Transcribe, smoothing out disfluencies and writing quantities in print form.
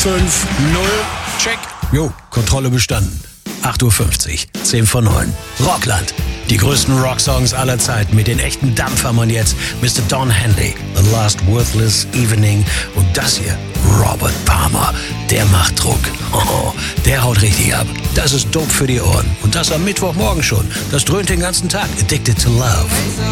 5, 0. Check. Jo, Kontrolle bestanden. 8:50 Uhr, 10 vor 9. Rockland. Die größten Rocksongs aller Zeiten mit den echten Dampfhammern jetzt. Mr. Don Henley, The Last Worthless Evening. Und das hier, Robert Palmer. Der macht Druck. Oh, der haut richtig ab. Das ist Dope für die Ohren. Und das am Mittwochmorgen schon. Das dröhnt den ganzen Tag. Addicted to Love.